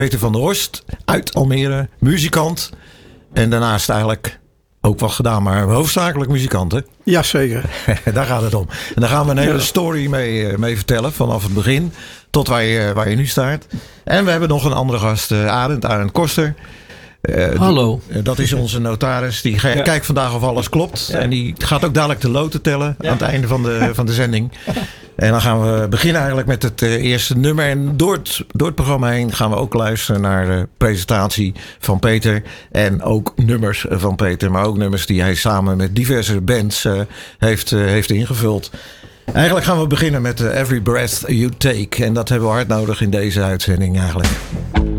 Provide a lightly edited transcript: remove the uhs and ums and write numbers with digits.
Peter van der Horst uit Almere, muzikant. En daarnaast eigenlijk ook wat gedaan, maar hoofdzakelijk muzikant, hè? Jazeker. Daar gaat het om. En daar gaan we een hele story mee vertellen. Vanaf het begin tot waar je nu staat. En we hebben nog een andere gast, Arend Koster. Hallo. Dat is onze notaris. Die kijkt vandaag of alles klopt. Ja. En die gaat ook dadelijk de loten tellen aan het einde van de zending. En dan gaan we beginnen eigenlijk met het eerste nummer. En door het programma heen gaan we ook luisteren naar de presentatie van Peter. En ook nummers van Peter. Maar ook nummers die hij samen met diverse bands heeft ingevuld. Eigenlijk gaan we beginnen met Every Breath You Take. En dat hebben we hard nodig in deze uitzending eigenlijk.